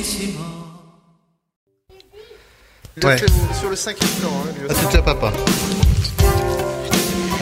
Il a fait sur le 5e temps. Hein, Ah, c'était à papa.